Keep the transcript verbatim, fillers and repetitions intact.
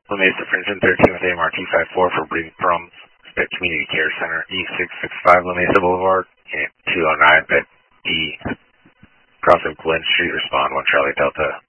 LaMesa Fringeon thirteen with A M R T five four for Breeding From at Community Care Center, E six six five LaMesa Boulevard, and two oh nine at E, crossing Glen Street, respond one Charlie Delta.